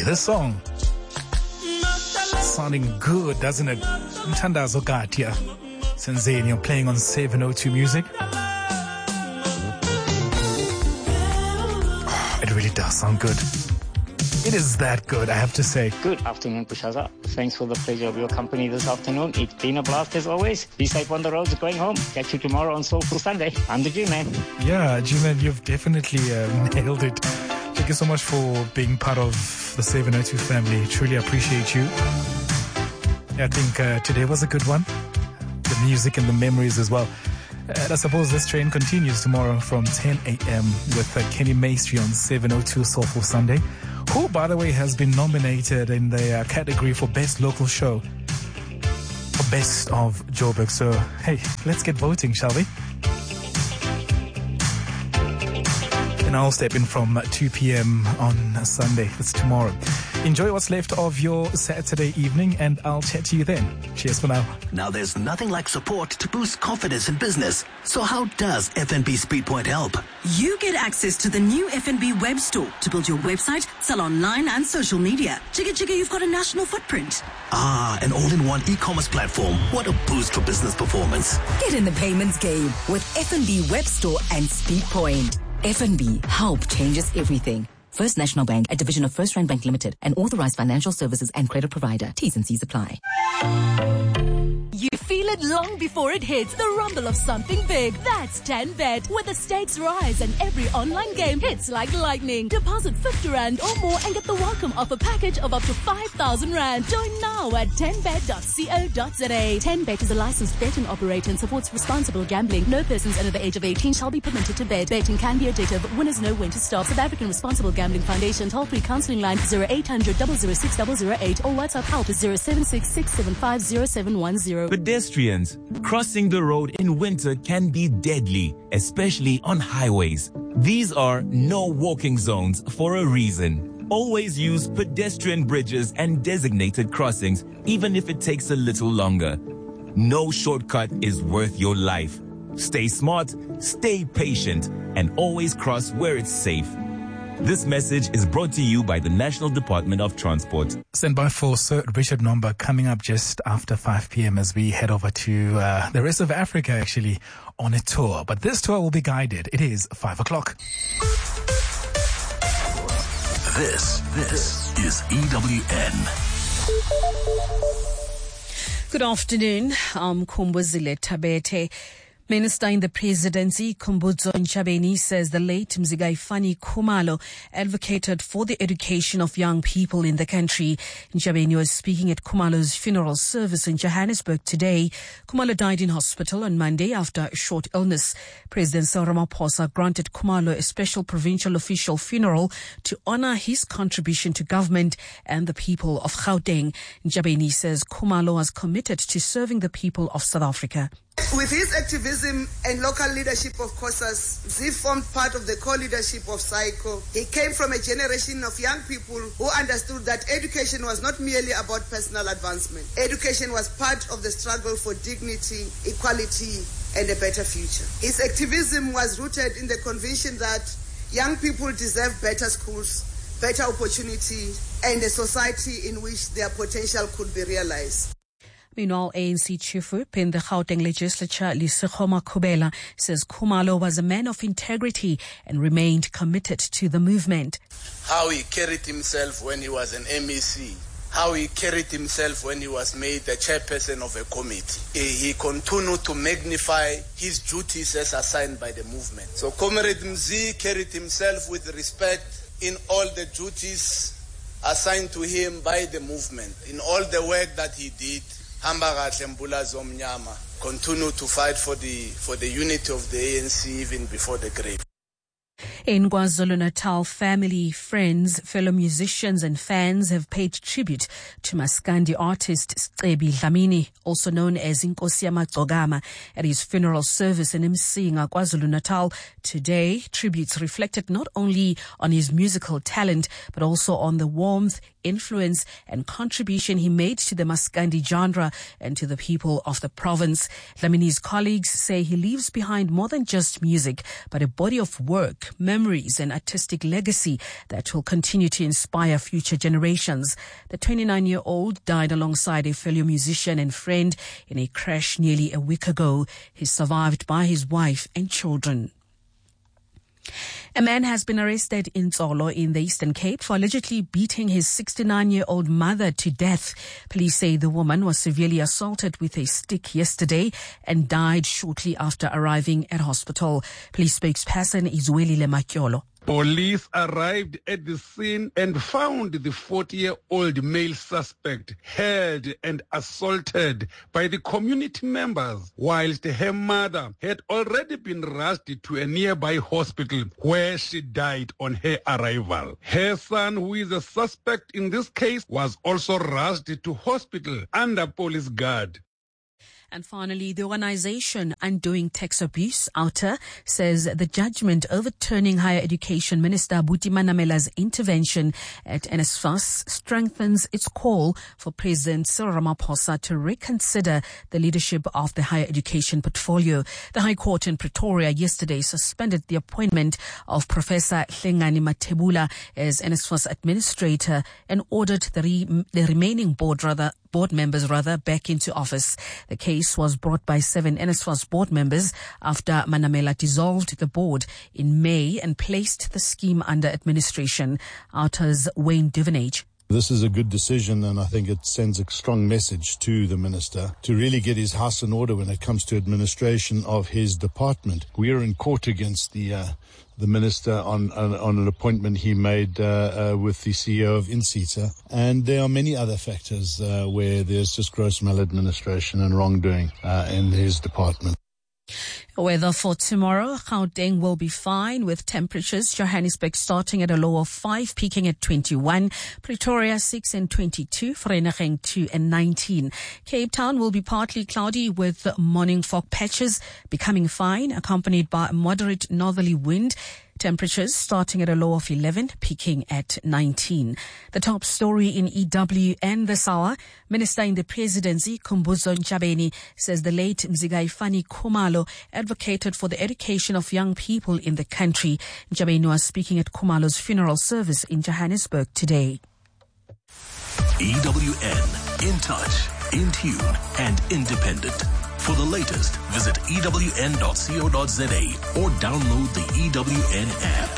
this song. Sounding good, doesn't it? Mthandazo Katia. Senzeni, you're playing on 702 Music. It really does sound good. It is that good, I have to say. Good afternoon, Pushaza. Thanks for the pleasure of your company this afternoon. It's been a blast as always. Be safe on the roads going home. Catch you tomorrow on Soulful Sunday. I'm the G-Man. Yeah, G-Man, you've definitely nailed it. Thank you so much for being part of the 702 family. Truly appreciate you. I think today was a good one. The music and the memories as well. And I suppose this train continues tomorrow from 10 a.m. with Kenny Maestri on 702 Soulful Sunday, who, by the way, has been nominated in the category for Best Local Show for Best of Joburg. So, hey, let's get voting, shall we? And I'll step in from 2 p.m. on Sunday. That's tomorrow. Enjoy what's left of your Saturday evening, and I'll chat to you then. Cheers for now. Now, there's nothing like support to boost confidence in business. So how does FNB Speedpoint help? You get access to the new FNB web store to build your website, sell online and social media. Chigga, you've got a national footprint. An all-in-one e-commerce platform. What a boost for business performance. Get in the payments game with FNB Web Store and Speedpoint. FNB, help changes everything. First National Bank, a division of First Rand Bank Limited, an authorized financial services and credit provider. T's and C's apply. You feel it long before it hits. The rumble of something big. That's 10Bet, where the stakes rise and every online game hits like lightning. Deposit 50 Rand or more and get the welcome offer package of up to 5,000 Rand. Join now at 10bet.co.za. 10Bet is a licensed betting operator and supports responsible gambling. No persons under the age of 18 shall be permitted to bet. Betting can be addictive. Winners know when to stop. South African Responsible Gambling Foundation. Toll-free counseling line 0800 006 008 or WhatsApp help 076 675 0710. Pedestrians crossing the road in winter can be deadly, especially on highways. These are no walking zones for a reason. Always use pedestrian bridges and designated crossings, even if it takes a little longer. No shortcut is worth your life. Stay smart, stay patient, and always cross where it's safe. This message is brought to you by the National Department of Transport. Stand by for Sir Richard Nomba coming up just after 5 p.m. as we head over to the rest of Africa, actually, on a tour. But this tour will be guided. It is 5 o'clock. This is EWN. Good afternoon. I'm Kumbuzile Tabete. Minister in the Presidency, Khumbudzo Ntshavheni, says the late Mzigai Fani Khumalo advocated for the education of young people in the country. Ntshavheni was speaking at Khumalo's funeral service in Johannesburg today. Khumalo died in hospital on Monday after a short illness. President Cyril Ramaphosa granted Khumalo a special provincial official funeral to honor his contribution to government and the people of Gauteng. Ntshavheni says Khumalo was committed to serving the people of South Africa. With his activism and local leadership of COSAS, Zee formed part of the co-leadership of SAICO. He came from a generation of young people who understood that education was not merely about personal advancement. Education was part of the struggle for dignity, equality, and a better future. His activism was rooted in the conviction that young people deserve better schools, better opportunity, and a society in which their potential could be realized. Meanwhile, ANC Chief Whip in the Gauteng legislature, Lesego Makhubela, says Khumalo was a man of integrity and remained committed to the movement. How he carried himself when he was an MEC, how he carried himself when he was made the chairperson of a committee. He continued to magnify his duties as assigned by the movement. So Comrade Mzee carried himself with respect in all the duties assigned to him by the movement, in all the work that he did. Continue to fight for the unity of the ANC even before the grave. In KwaZulu-Natal, family, friends, fellow musicians and fans have paid tribute to Maskandi artist Cebi Dlamini, also known as Inkosi Yamagcokama, at his funeral service in Msinga, KwaZulu-Natal. Today, tributes reflected not only on his musical talent, but also on the warmth, influence and contribution he made to the Maskandi genre and to the people of the province. Dlamini's colleagues say he leaves behind more than just music, but a body of work, memories and artistic legacy that will continue to inspire future generations. The 29-year-old died alongside a fellow musician and friend in a crash nearly a week ago. He's survived by his wife and children. A man has been arrested in Tsolo in the Eastern Cape for allegedly beating his 69-year-old mother to death. Police say the woman was severely assaulted with a stick yesterday and died shortly after arriving at hospital. Police spokesperson Izwelile Makyolo. Police arrived at the scene and found the 40-year-old male suspect held and assaulted by the community members, whilst her mother had already been rushed to a nearby hospital where she died on her arrival. Her son, who is a suspect in this case, was also rushed to hospital under police guard. And finally, the organization Undoing Tax Abuse, OUTA, says the judgment overturning Higher Education Minister Buti Manamela's intervention at NSFAS strengthens its call for President Cyril Ramaphosa to reconsider the leadership of the higher education portfolio. The High Court in Pretoria yesterday suspended the appointment of Professor Hlengani Mathebula as NSFAS administrator and ordered the remaining board members back into office. The case was brought by 7 NSFAS board members after Manamela dissolved the board in May and placed the scheme under administration. OUTA's Wayne Divenage. This is a good decision, and I think it sends a strong message to the minister to really get his house in order when it comes to administration of his department. We are in court against the minister on an appointment he made with the CEO of INSETA, and there are many other factors where there's just gross maladministration and wrongdoing in his department. Weather for tomorrow, Gauteng will be fine with temperatures. Johannesburg starting at a low of 5, peaking at 21. Pretoria 6 and 22. Vereeniging 2 and 19. Cape Town will be partly cloudy with morning fog patches, becoming fine, accompanied by a moderate northerly wind. Temperatures starting at a low of 11, peaking at 19. The top story in EWN this hour. Minister in the Presidency, Khumbudzo Ntshavheni, says the late Mzikaifani Khumalo advocated for the education of young people in the country. Ntshavheni was speaking at Khumalo's funeral service in Johannesburg today. EWN, in touch, in tune, and independent. For the latest, visit ewn.co.za or download the EWN app.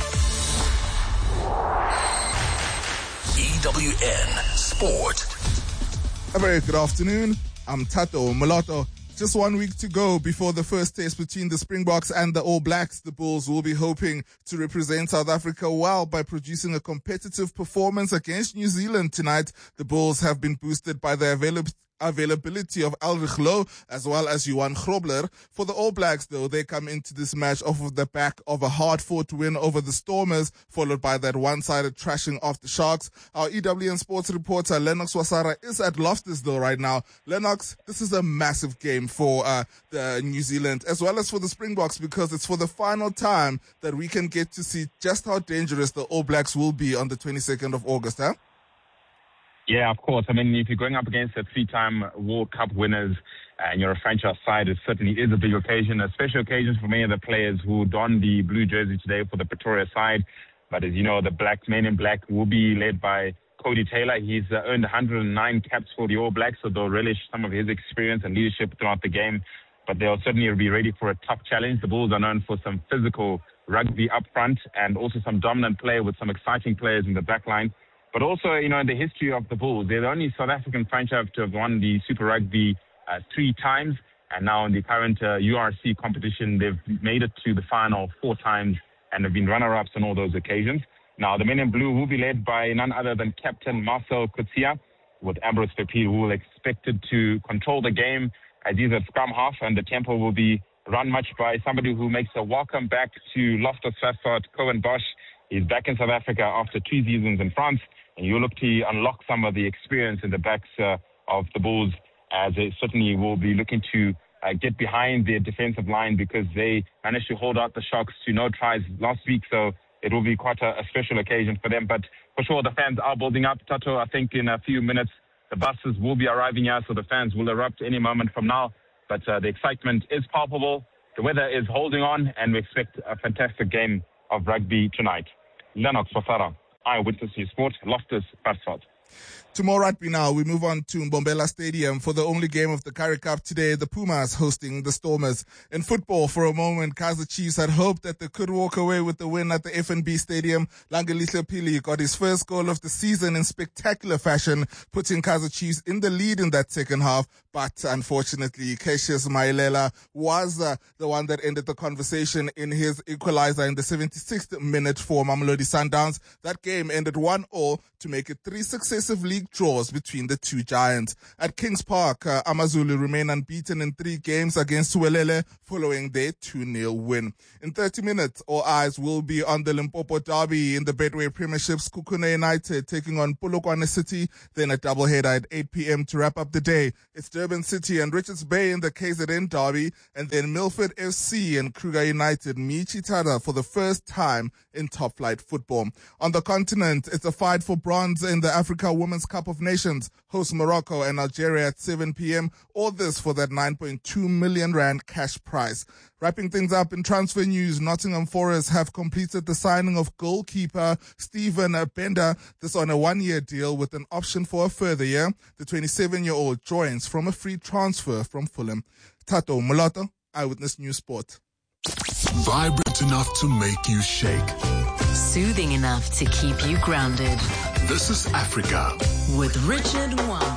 EWN Sport. A very good afternoon. I'm Tato Mulatto. Just 1 week to go before the first test between the Springboks and the All Blacks. The Bulls will be hoping to represent South Africa well by producing a competitive performance against New Zealand tonight. The Bulls have been boosted by the availability of Ulrich Loh as well as Johan Grobler. For the All Blacks, though, they come into this match off of the back of a hard-fought win over the Stormers, followed by that one-sided trashing of the Sharks. Our EWN Sports reporter Lennox Wasara is at Loftus, though, right now. Lennox, this is a massive game for the New Zealand as well as for the Springboks, because it's for the final time that we can get to see just how dangerous the All Blacks will be on the 22nd of August, huh? Yeah, of course. I mean, if you're going up against a 3-time World Cup winners and you're a franchise side, it certainly is a big occasion, a special occasion for many of the players who don the blue jersey today for the Pretoria side. But as you know, the men in black will be led by Cody Taylor. He's earned 109 caps for the All Blacks, so they'll relish some of his experience and leadership throughout the game. But they'll certainly be ready for a tough challenge. The Bulls are known for some physical rugby up front and also some dominant play with some exciting players in the back line. But also, in the history of the Bulls, they're the only South African franchise to have won the Super Rugby 3 times. And now in the current URC competition, they've made it to the final 4 times and have been runner-ups on all those occasions. Now, the men in blue will be led by none other than Captain Marcel Coetzee, with Ambrose Pepil, who will expected to control the game as he's at scrum half, and the tempo will be run much by somebody who makes a welcome back to Loftus Versfeld, Cohen Bosch. He's back in South Africa after 2 seasons in France, and you look to unlock some of the experience in the backs of the Bulls, as they certainly will be looking to get behind their defensive line, because they managed to hold out the Sharks to no tries last week. So it will be quite a special occasion for them. But for sure, the fans are building up. Tato, I think in a few minutes, the buses will be arriving here, so the fans will erupt any moment from now. But the excitement is palpable. The weather is holding on, and we expect a fantastic game of rugby tonight. Lennox Fafara, Eyewitness News Sport, Loftus, Parsford. To more rugby now, we move on to Mbombela Stadium for the only game of the Currie Cup today. The Pumas hosting the Stormers. In football, for a moment, Kaizer Chiefs had hoped that they could walk away with the win at the FNB Stadium. Langelihle Pili got his first goal of the season in spectacular fashion, putting Kaizer Chiefs in the lead in that second half. But unfortunately, Cassius Mailela was the one that ended the conversation in his equalizer in the 76th minute for Mamelodi Sundowns. That game ended 1-1 to make it 3 successive league draws between the two giants. At Kings Park, Amazulu remain unbeaten in 3 games against Suwelele following their 2-0 win. In 30 minutes, all eyes will be on the Limpopo Derby in the Betway Premierships. Kukune United taking on Polokwane City, then a doubleheader at 8 p.m. to wrap up the day. It's Durban City and Richards Bay in the KZN Derby, and then Milford FC and Kruger United meet each other for the first time in top flight football. On the continent, it's a fight for bronze in the Africa Women's Cup of Nations, host Morocco and Algeria at 7 p.m. All this for that 9.2 million rand cash prize. Wrapping things up in transfer news, Nottingham Forest have completed the signing of goalkeeper Stephen Bender. This on a 1-year deal with an option for a further year. The 27-year-old joins from a free transfer from Fulham. Tato Mulato, Eyewitness News Sport. Vibrant enough to make you shake. Soothing enough to keep you grounded. This is Africa. With Richard Wamba.